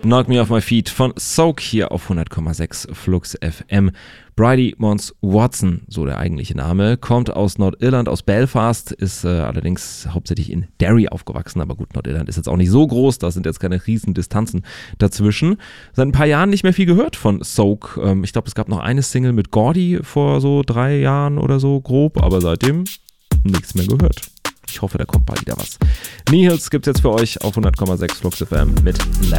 Knock Me Off My Feet von Soak hier auf 100,6 Flux FM. Bridie Mons Watson, so der eigentliche Name, kommt aus Nordirland, aus Belfast, ist allerdings hauptsächlich in Derry aufgewachsen, aber gut, Nordirland ist jetzt auch nicht so groß, da sind jetzt keine riesen Distanzen dazwischen. Seit ein paar Jahren nicht mehr viel gehört von Soak. Ich glaube, es gab noch eine Single mit Gordy vor so 3 Jahren oder so grob, aber seitdem nichts mehr gehört. Ich hoffe, da kommt bald wieder was. Nihils gibt's jetzt für euch auf 100,6 Flux FM mit Level.